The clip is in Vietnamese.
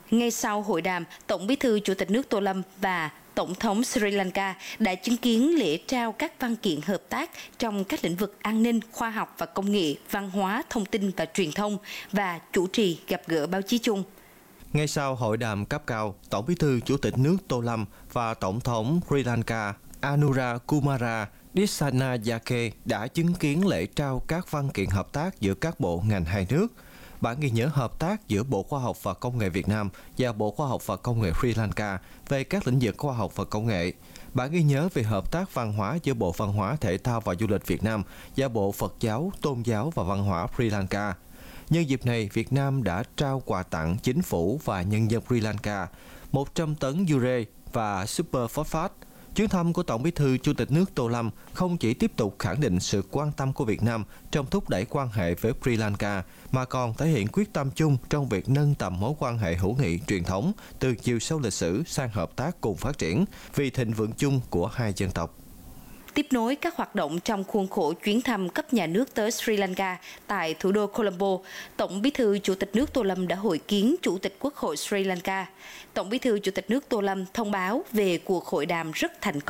Ngay sau hội đàm, Tổng Bí thư Chủ tịch nước Tô Lâm và Tổng thống Sri Lanka đã chứng kiến lễ trao các văn kiện hợp tác trong các lĩnh vực an ninh, khoa học và công nghệ, văn hóa, thông tin và truyền thông và chủ trì gặp gỡ báo chí chung. Ngay sau hội đàm cấp cao, Tổng Bí thư Chủ tịch nước Tô Lâm và Tổng thống Sri Lanka Anura Kumara Dissanayake đã chứng kiến lễ trao các văn kiện hợp tác giữa các bộ ngành hai nước. Bản ghi nhớ hợp tác giữa Bộ Khoa học và Công nghệ Việt Nam và Bộ Khoa học và Công nghệ Sri Lanka về các lĩnh vực khoa học và công nghệ. Bản ghi nhớ về hợp tác văn hóa giữa Bộ Văn hóa, Thể thao và Du lịch Việt Nam và Bộ Phật giáo, Tôn giáo và Văn hóa Sri Lanka. Nhân dịp này, Việt Nam đã trao quà tặng chính phủ và nhân dân Sri Lanka 100 tấn ure và super phosphate. Chuyến thăm của Tổng Bí thư Chủ tịch nước Tô Lâm không chỉ tiếp tục khẳng định sự quan tâm của Việt Nam trong thúc đẩy quan hệ với Sri Lanka, mà còn thể hiện quyết tâm chung trong việc nâng tầm mối quan hệ hữu nghị truyền thống từ chiều sâu lịch sử sang hợp tác cùng phát triển vì thịnh vượng chung của hai dân tộc. Tiếp nối các hoạt động trong khuôn khổ chuyến thăm cấp nhà nước tới Sri Lanka tại thủ đô Colombo, Tổng Bí thư Chủ tịch nước Tô Lâm đã hội kiến Chủ tịch Quốc hội Sri Lanka. Tổng Bí thư Chủ tịch nước Tô Lâm thông báo về cuộc hội đàm rất thành công